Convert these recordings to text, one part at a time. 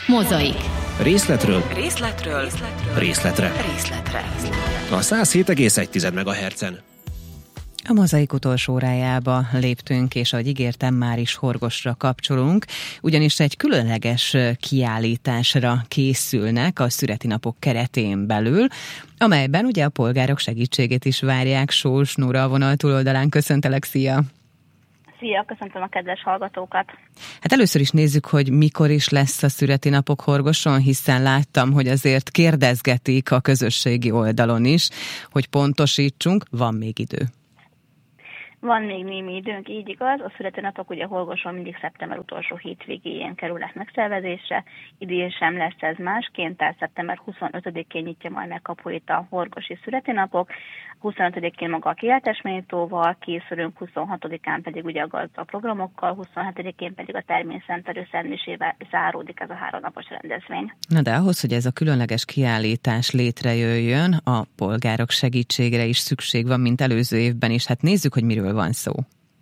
Mozaik. Részletről részletre. A 107,1 MHz-en. A Mozaik utolsó órájába léptünk, és ahogy ígértem, már is Horgosra kapcsolunk, ugyanis egy különleges kiállításra készülnek a születinapok keretén belül, amelyben ugye a polgárok segítségét is várják. Sós Nóra a vonal túloldalán. Köszöntelek, szia! Szia, köszöntöm a kedves hallgatókat! Hát először is nézzük, hogy mikor is lesz a születinapok Horgoson, hiszen láttam, hogy azért kérdezgetik a közösségi oldalon is, hogy pontosítsunk, van még idő. Van még némi időnk, így igaz. A születőnapok ugye Horgoson mindig szeptember utolsó hétvégéjén kerülnek megszervezésre. Idén sem lesz ez másként, tehát szeptember 25-én nyitja majd meg kapuit a horgosi születőnapok. 25-én maga a kiáltásmegnyitóval készülünk, 26-án pedig ugye a gazdag programokkal, 27-én pedig a természenterő szentmisével záródik ez a 3 napos rendezvény. Na de ahhoz, hogy ez a különleges kiállítás létrejöjjön, a polgárok segítségre is szükség van, mint előző évben is. Hát nézzük, hogy miről van szó.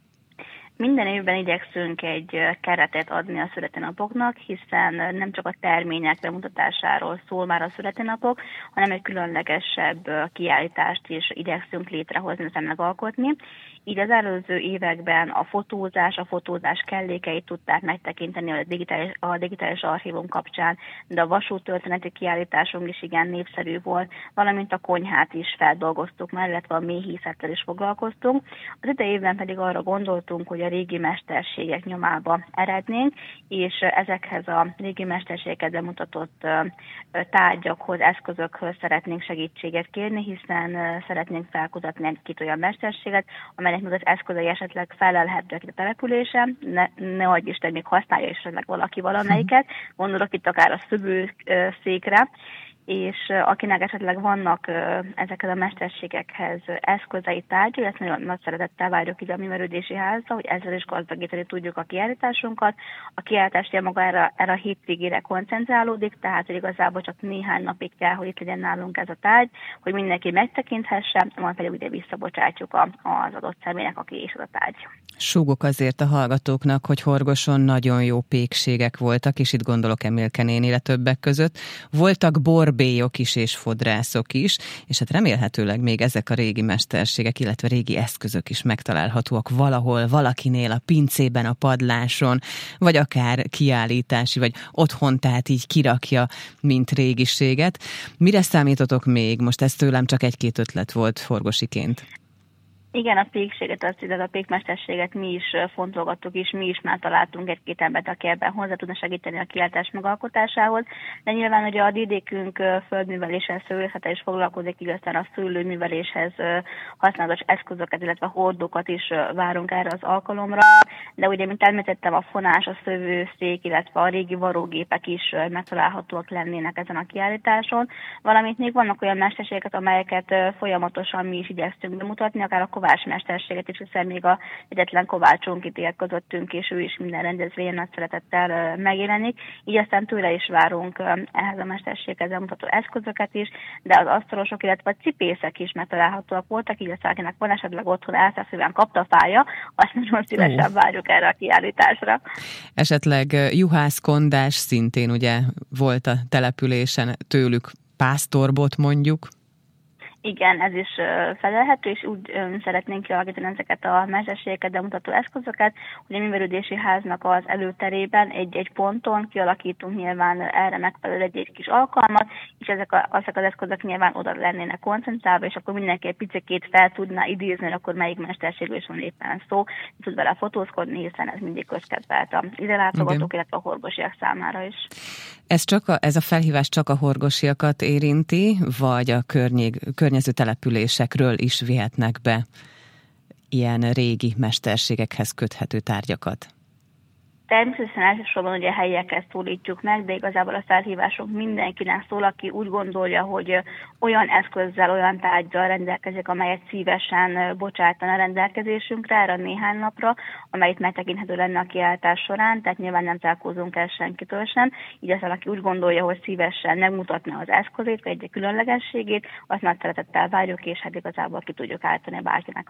Minden évben igyekszünk egy keretet adni a születőnapoknak, hiszen nem csak a termények bemutatásáról szól már a születőnapok, hanem egy különlegesebb kiállítást is igyekszünk létrehozni, illetve megalkotni. Így az előző években a fotózás kellékeit tudták megtekinteni a digitális archívum kapcsán, de a vasúttörténeti kiállításunk is igen népszerű volt, valamint a konyhát is feldolgoztuk már, illetve a méhészettel is foglalkoztunk. Az idei évben pedig arra gondoltunk, hogy a régi mesterségek nyomába erednénk, és ezekhez a régi mesterségeket bemutatott tárgyakhoz, eszközökhöz szeretnénk segítséget kérni, hiszen szeretnénk felkutatni egy-két olyan mesterséget, amelynek még az eszközei esetleg felelhetőek a településen, ne adj Isten, még használja is esetleg valaki valamelyiket, gondolok itt akár a szövőszékre, és akinek esetleg vannak ezekhez a mesterségekhez eszközei, tárgyai, ezt nagyon nagy szeretettel várjuk ide a művelődési házba, hogy ezzel is gazdagítani tudjuk a kiállításunkat. A kiállítás maga erre a hétvégére koncentrálódik, tehát hogy igazából csak néhány napig kell, hogy itt legyen nálunk ez a tárgy, hogy mindenki megtekinthesse, majd pedig ugye visszabocsátjuk az adott személynek, aki is az a tárgy. Súgok azért a hallgatóknak, hogy Horgoson nagyon jó pékségek voltak, és itt gondolok Emilke nénire többek között. Voltak borbélyok is és fodrászok is, és hát remélhetőleg még ezek a régi mesterségek, illetve régi eszközök is megtalálhatóak valahol, valakinél a pincében, a padláson, vagy akár kiállítási, vagy otthon, tehát így kirakja, mint régiséget. Mire számítotok még? Most ez tőlem csak egy-két ötlet volt horgosiként. Igen, a pékséget, a pékmesterséget mi is fontolgattuk, és mi is már találtunk egy-két embert, aki ebben hozzá tudna segíteni a kiállítás megalkotásához. De nyilván ugye a vidékünk földműveléssel, szőlészettel is foglalkozik, így aztán a szőlőműveléshez használatos eszközöket, illetve hordókat is várunk erre az alkalomra. De ugye, mint említettem, a fonás, a szövőszék, illetve a régi varógépek is megtalálhatóak lennének ezen a kiállításon. Valamint még vannak olyan mesterségek, amelyeket folyamatosan mi is igyekszünk bemutatni, akár a kovács mesterséget is, hiszen még a egyetlen kovácsunk itt él közöttünk, és ő is minden rendezvényen nagy szeretettel megjelenik. Így aztán tőle is várunk ehhez a mesterséghez bemutató eszközöket is, de az asztalosok, illetve a cipészek is megtalálhatóak voltak, így aztán akinek van esetleg otthon elszászően kaptafája, azt nagyon szívesen várjuk erre a kiállításra. Esetleg juhászkondás szintén ugye volt a településen, tőlük pásztorbot mondjuk. Igen, ez is felelhető, és úgy szeretnénk kialakítani ezeket a mesterségeket bemutató eszközöket, hogy a művelődési háznak az előterében egy ponton kialakítunk nyilván erre megfelelő egy kis alkalmat, és ezek az eszközök nyilván oda lennének koncentrálva, és akkor mindenki egy picikét fel tudná idézni, hogy akkor melyik mesterségről is van éppen szó, tud vele fotózkodni, hiszen ez mindig közkedvelt a ide látogatók, illetve a horgosiak számára is. Ez a felhívás csak a horgosiakat érinti, vagy a környező településekről is vihetnek be ilyen régi mesterségekhez köthető tárgyakat? Természetesen elsősorban ugye helyieket szólítjuk meg, de igazából a felhívásunk mindenkinek szól, aki úgy gondolja, hogy olyan eszközzel, olyan tárggyal rendelkezik, amelyet szívesen bocsátana rendelkezésünkre erre néhány napra, amelyet megtekinthető lenne a kiállítás során, tehát nyilván nem zárkózunk el senkitől sem. Így aztán, aki úgy gondolja, hogy szívesen megmutatna az eszközét, vagy egy különlegességét, azt nagy szeretettel várjuk, és hát igazából ki tudjuk állítani bárkinek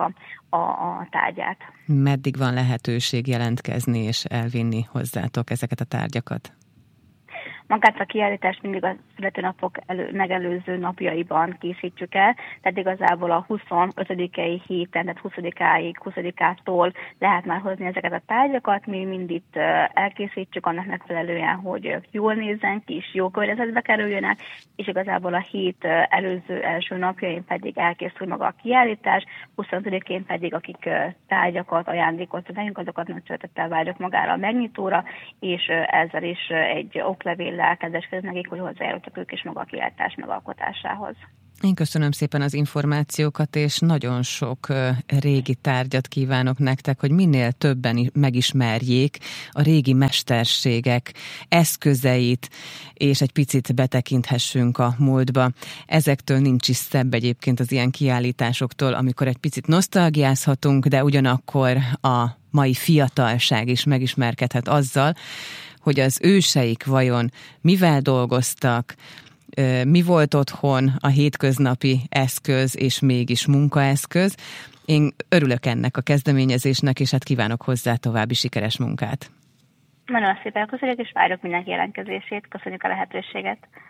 a tárgyát. Meddig van lehetőség jelentkezni és elvinni hozzátok ezeket a tárgyakat? Magát a kiállítást mindig a születőnapok megelőző napjaiban készítjük el, tehát igazából a 25. héten, tehát 20-ától lehet már hozni ezeket a tárgyakat, mi mindig elkészítjük annak megfelelően, hogy jól nézzen ki, és jó környezetbe kerüljönek, és igazából a hét első napjain pedig elkészül maga a kiállítás, 25-én pedig akik tárgyakat, ajándékot vegyünk, azokat nagy szeretettel várjuk magára a megnyitóra, és ezzel is egy oklevéllel kedveskedünk nekik, hogy hozzájárultak ők is maga a kiállítás megalkotásához. Én köszönöm szépen az információkat, és nagyon sok régi tárgyat kívánok nektek, hogy minél többen megismerjék a régi mesterségek eszközeit, és egy picit betekinthessünk a múltba. Ezektől nincs is szebb egyébként az ilyen kiállításoktól, amikor egy picit nosztalgiázhatunk, de ugyanakkor a mai fiatalság is megismerkedhet azzal, hogy az őseik vajon mivel dolgoztak, mi volt otthon a hétköznapi eszköz, és mégis munkaeszköz. Én örülök ennek a kezdeményezésnek, és hát kívánok hozzá további sikeres munkát. Nagyon szépen köszönjük, és várjuk mindenki jelentkezését. Köszönjük a lehetőséget.